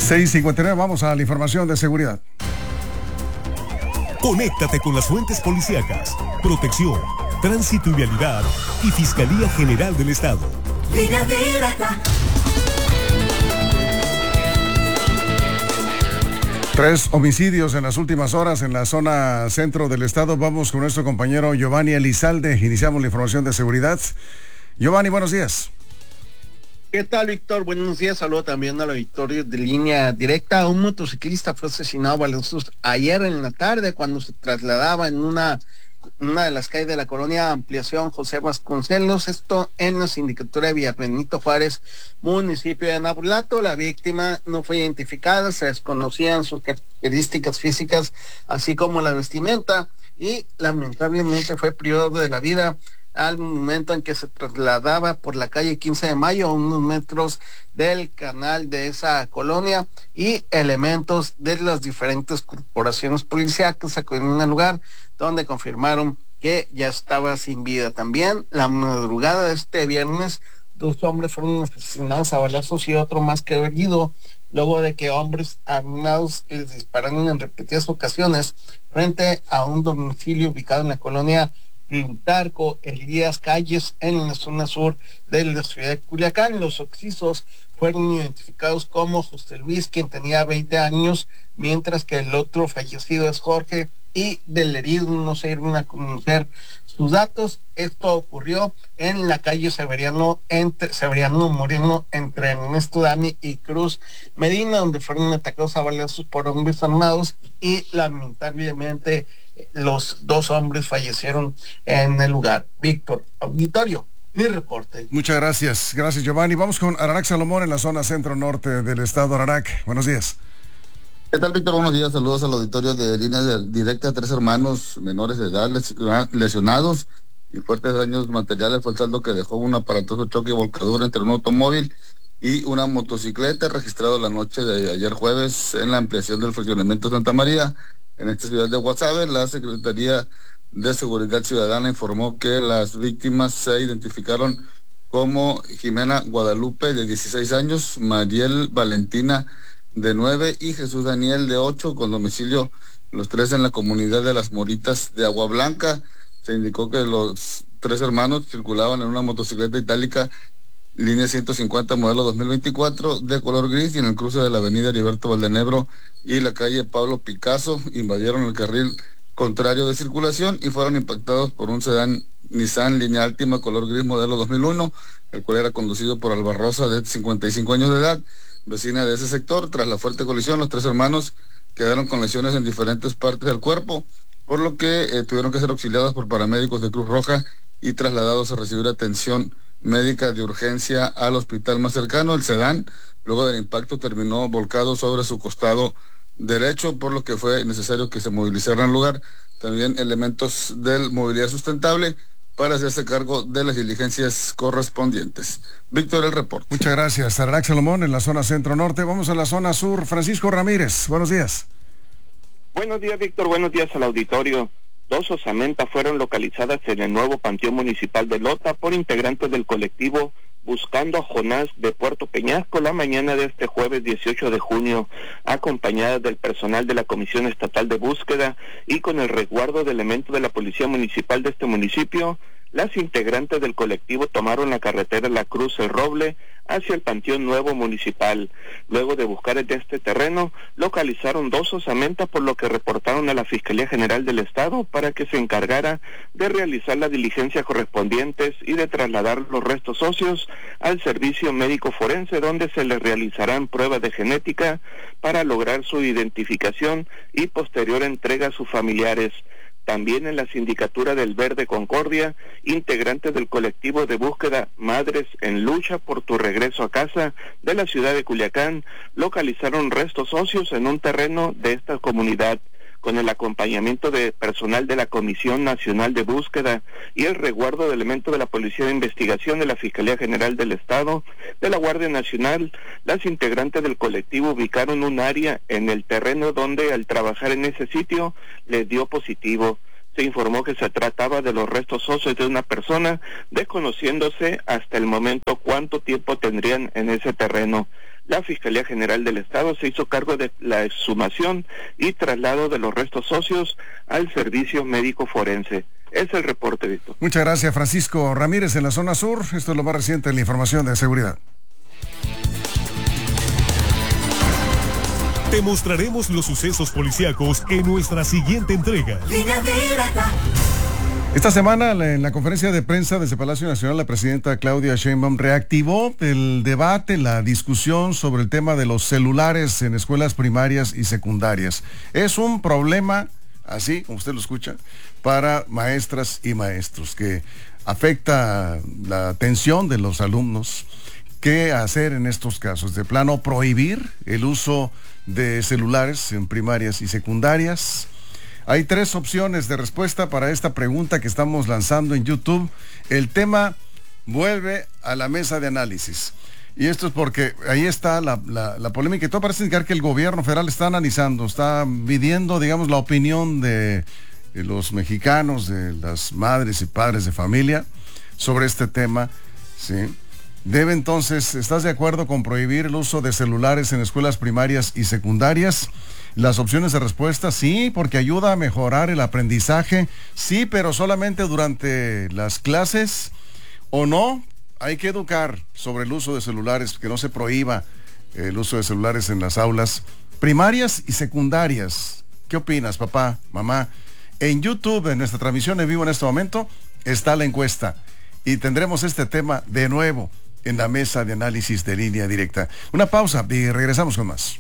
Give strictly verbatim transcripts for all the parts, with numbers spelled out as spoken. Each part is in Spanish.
seis cincuenta y nueve, vamos a la información de seguridad. Conéctate con las fuentes policíacas, protección, tránsito y vialidad y Fiscalía General del Estado. Línea directa. Tres homicidios en las últimas horas en la zona centro del estado. Vamos con nuestro compañero Giovanni Elizalde. Iniciamos la información de seguridad. Giovanni, buenos días. ¿Qué tal, Víctor? Buenos días. Saludo también al auditorio de Línea Directa. Un motociclista fue asesinado a balazos ayer en la tarde cuando se trasladaba en una, una de las calles de la colonia Ampliación José Vasconcelos. Esto en la sindicatura de Villa Benito Juárez, municipio de Navolato. La víctima no fue identificada, se desconocían sus características físicas, así como la vestimenta, y lamentablemente fue privado de la vida al momento en que se trasladaba por la calle quince de mayo, a unos metros del canal de esa colonia, y elementos de las diferentes corporaciones policiales acudieron al lugar, donde confirmaron que ya estaba sin vida. También la madrugada de este viernes, dos hombres fueron asesinados a balazos y otro más que herido, luego de que hombres armados les dispararon en repetidas ocasiones frente a un domicilio ubicado en la colonia Plutarco Elías Calles, en la zona sur de la ciudad de Culiacán. Los occisos fueron identificados como José Luis, quien tenía veinte años, mientras que el otro fallecido es Jorge, y del herido no se dieron a conocer sus datos. Esto ocurrió en la calle Severiano, entre Severiano Moreno, entre Ernesto Dami y Cruz Medina, donde fueron atacados a balazos por hombres armados, y lamentablemente los dos hombres fallecieron en el lugar. Víctor, auditorio, mi reporte. Muchas gracias, gracias Giovanni. Vamos con Ararac Salomón en la zona centro-norte del estado. Ararac, buenos días. ¿Qué tal, Víctor? Buenos días, saludos al auditorio de Línea Directa. Tres hermanos menores de edad lesionados y fuertes daños materiales fue el saldo que dejó un aparatoso choque y volcadura entre un automóvil y una motocicleta, registrado la noche de ayer jueves en la ampliación del fraccionamiento Santa María, en esta ciudad de Guasave. La Secretaría de Seguridad Ciudadana informó que las víctimas se identificaron como Jimena Guadalupe, de dieciséis años, Mariel Valentina, de nueve, y Jesús Daniel, de ocho, con domicilio los tres en la comunidad de Las Moritas de Agua Blanca. Se indicó que los tres hermanos circulaban en una motocicleta itálica línea ciento cincuenta modelo dos mil veinticuatro de color gris, y en el cruce de la avenida Heriberto Valdenebro y la calle Pablo Picasso invadieron el carril contrario de circulación y fueron impactados por un sedán Nissan línea Altima color gris modelo dos mil uno, el cual era conducido por Alba Rosa, de cincuenta y cinco años de edad, vecina de ese sector. Tras la fuerte colisión, los tres hermanos quedaron con lesiones en diferentes partes del cuerpo, por lo que eh, tuvieron que ser auxiliados por paramédicos de Cruz Roja y trasladados a recibir atención médica de urgencia al hospital más cercano. El sedán, luego del impacto, terminó volcado sobre su costado derecho, por lo que fue necesario que se movilizaran al lugar también elementos del movilidad sustentable para hacerse cargo de las diligencias correspondientes. Víctor, el reporte. Muchas gracias, Ararac Salomón, en la zona centro-norte. Vamos a la zona sur. Francisco Ramírez, buenos días. Buenos días, Víctor, buenos días al auditorio. Dos osamentas fueron localizadas en el nuevo Panteón Municipal de Lota por integrantes del colectivo Buscando a Jonás de Puerto Peñasco la mañana de este jueves dieciocho de junio, acompañadas del personal de la Comisión Estatal de Búsqueda y con el resguardo de elementos de la Policía Municipal de este municipio. Las integrantes del colectivo tomaron la carretera La Cruz El Roble hacia el Panteón Nuevo Municipal. Luego de buscar en este terreno, localizaron dos osamentas, por lo que reportaron a la Fiscalía General del Estado para que se encargara de realizar las diligencias correspondientes y de trasladar los restos óseos al servicio médico forense, donde se les realizarán pruebas de genética para lograr su identificación y posterior entrega a sus familiares. También en la sindicatura del Verde Concordia, integrantes del colectivo de búsqueda Madres en Lucha por tu Regreso a Casa de la ciudad de Culiacán, localizaron restos óseos en un terreno de esta comunidad. Con el acompañamiento de personal de la Comisión Nacional de Búsqueda y el resguardo de elementos de la Policía de Investigación, de la Fiscalía General del Estado, de la Guardia Nacional, las integrantes del colectivo ubicaron un área en el terreno donde, al trabajar en ese sitio, les dio positivo. Se informó que se trataba de los restos óseos de una persona, desconociéndose hasta el momento cuánto tiempo tendrían en ese terreno. La Fiscalía General del Estado se hizo cargo de la exhumación y traslado de los restos óseos al servicio médico forense. Es el reporte, Víctor. Muchas gracias, Francisco Ramírez, en la zona sur. Esto es lo más reciente en la información de seguridad. Te mostraremos los sucesos policíacos en nuestra siguiente entrega. Línea directa. Esta semana, en la conferencia de prensa desde Palacio Nacional, la presidenta Claudia Sheinbaum reactivó el debate, la discusión sobre el tema de los celulares en escuelas primarias y secundarias. Es un problema, así como usted lo escucha, para maestras y maestros, que afecta la atención de los alumnos. ¿Qué hacer en estos casos? De plano, prohibir el uso de celulares en primarias y secundarias. Hay tres opciones de respuesta para esta pregunta que estamos lanzando en YouTube. El tema vuelve a la mesa de análisis. Y esto es porque ahí está la, la, la polémica. Y todo parece indicar que el gobierno federal está analizando, está midiendo, digamos, la opinión de, de los mexicanos, de las madres y padres de familia sobre este tema, ¿sí? Debe entonces, ¿estás de acuerdo con prohibir el uso de celulares en escuelas primarias y secundarias? Las opciones de respuesta, sí, porque ayuda a mejorar el aprendizaje, sí, pero solamente durante las clases, o no, hay que educar sobre el uso de celulares, que no se prohíba el uso de celulares en las aulas primarias y secundarias. ¿Qué opinas, papá, mamá? En YouTube, en nuestra transmisión en vivo en este momento, está la encuesta y tendremos este tema de nuevo en la mesa de análisis de Línea Directa. Una pausa y regresamos con más.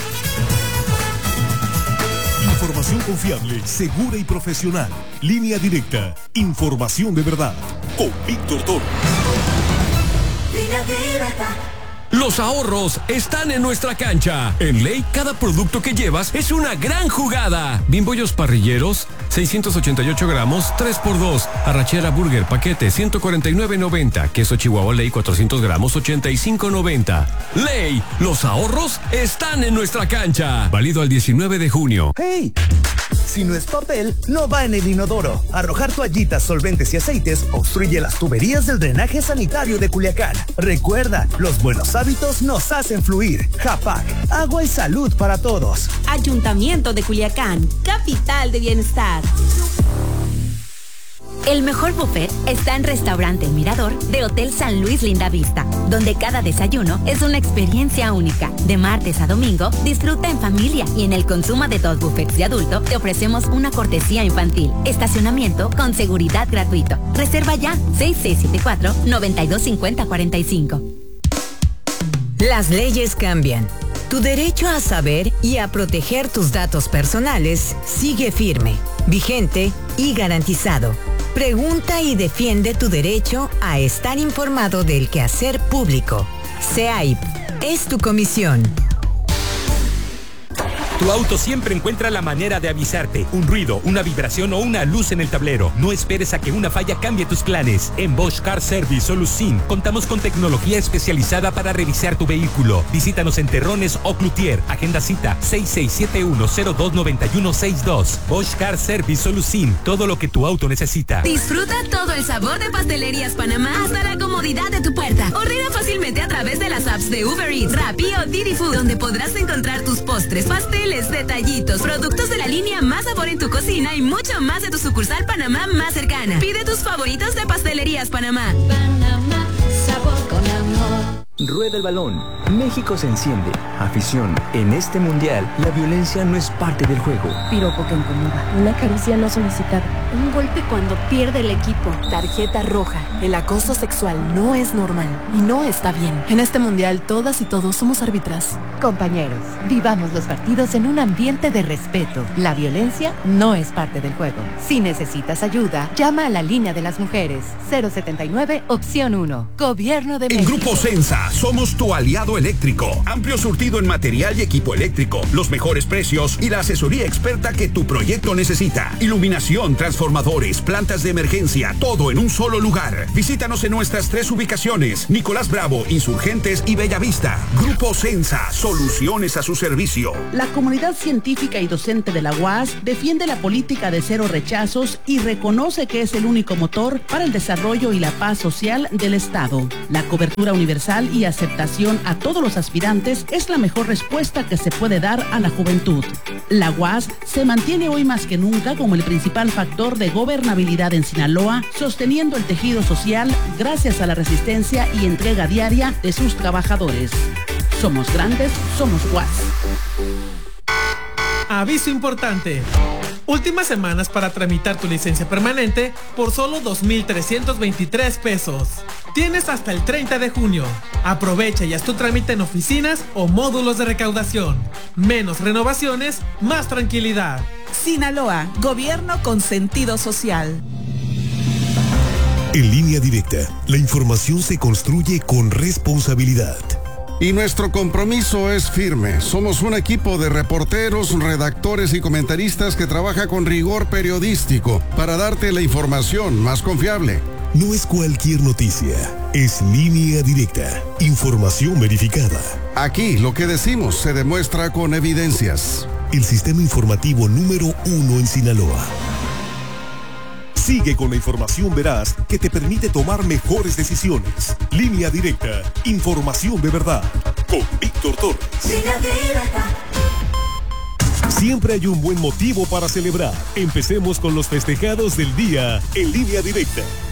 Información confiable, segura y profesional. Línea Directa. Información de verdad. Con Víctor Toro. Línea directa. Los ahorros están en nuestra cancha. En Ley, cada producto que llevas es una gran jugada. Bimbollos parrilleros, seiscientos ochenta y ocho gramos, tres por dos. Arrachera Burger, paquete, ciento cuarenta y nueve noventa. Queso Chihuahua Ley, cuatrocientos gramos, ochenta y cinco noventa. Ley, los ahorros están en nuestra cancha. Válido al diecinueve de junio. ¡Hey! Si no es papel, no va en el inodoro. Arrojar toallitas, solventes y aceites obstruye las tuberías del drenaje sanitario de Culiacán. Recuerda, los buenos hábitos nos hacen fluir. Japac, agua y salud para todos. Ayuntamiento de Culiacán, capital de bienestar. El mejor buffet está en Restaurante El Mirador de Hotel San Luis Lindavista, donde cada desayuno es una experiencia única. De martes a domingo, disfruta en familia y en el consumo de dos buffets de adulto te ofrecemos una cortesía infantil. Estacionamiento con seguridad gratuito. Reserva ya seis seis siete cuatro, nueve dos cinco cero cuatro cinco. Las leyes cambian. Tu derecho a saber y a proteger tus datos personales sigue firme, vigente y garantizado. Pregunta y defiende tu derecho a estar informado del quehacer público. C A I P es tu comisión. Tu auto siempre encuentra la manera de avisarte. Un ruido, una vibración o una luz en el tablero. No esperes a que una falla cambie tus planes. En Bosch Car Service Solusin contamos con tecnología especializada para revisar tu vehículo. Visítanos en Terrones o Cloutier. Agenda cita seis seis siete uno cero dos nueve uno seis dos. Bosch Car Service Solusin. Todo lo que tu auto necesita. Disfruta todo el sabor de Pastelerías Panamá hasta la comodidad de tu puerta. Ordena fácilmente a través de las apps de Uber Eats, Rappi o Didi Food, donde podrás encontrar tus postres, pasteles, detallitos, productos de la línea Más Sabor en tu cocina y mucho más de tu sucursal Panamá más cercana. Pide tus favoritos de Pastelerías Panamá. Panamá, sabor con amor. Rueda el balón. México se enciende. Afición. En este mundial, la violencia no es parte del juego. Piropo que incomoda. Una caricia no solicitada. Un golpe cuando pierde el equipo. Tarjeta roja. El acoso sexual no es normal y no está bien. En este mundial, todas y todos somos árbitras. Compañeros, vivamos los partidos en un ambiente de respeto. La violencia no es parte del juego. Si necesitas ayuda, llama a la línea de las mujeres. cero setenta y nueve, opción uno. Gobierno de México. En Grupo Sensa somos tu aliado eléctrico. Amplio surtido en material y equipo eléctrico, los mejores precios y la asesoría experta que tu proyecto necesita. Iluminación, transformadores, plantas de emergencia, todo en un solo lugar. Visítanos en nuestras tres ubicaciones: Nicolás Bravo, Insurgentes y Bellavista. Grupo Sensa, soluciones a su servicio. La comunidad científica y docente de la U A S defiende la política de cero rechazos y reconoce que es el único motor para el desarrollo y la paz social del Estado. La cobertura universal y y aceptación a todos los aspirantes es la mejor respuesta que se puede dar a la juventud. La U A S se mantiene hoy más que nunca como el principal factor de gobernabilidad en Sinaloa, sosteniendo el tejido social gracias a la resistencia y entrega diaria de sus trabajadores. Somos grandes, somos U A S. Aviso importante. Últimas semanas para tramitar tu licencia permanente por solo dos mil trescientos veintitrés pesos. Tienes hasta el treinta de junio. Aprovecha y haz tu trámite en oficinas o módulos de recaudación. Menos renovaciones, más tranquilidad. Sinaloa, gobierno con sentido social. En Línea Directa, la información se construye con responsabilidad. Y nuestro compromiso es firme. Somos un equipo de reporteros, redactores y comentaristas que trabaja con rigor periodístico para darte la información más confiable. No es cualquier noticia, es Línea Directa, información verificada. Aquí lo que decimos se demuestra con evidencias. El sistema informativo número uno en Sinaloa. Sigue con la información veraz que te permite tomar mejores decisiones. Línea Directa, información de verdad. Con Víctor Torres. Línea Directa. Siempre hay un buen motivo para celebrar. Empecemos con los festejados del día en Línea Directa.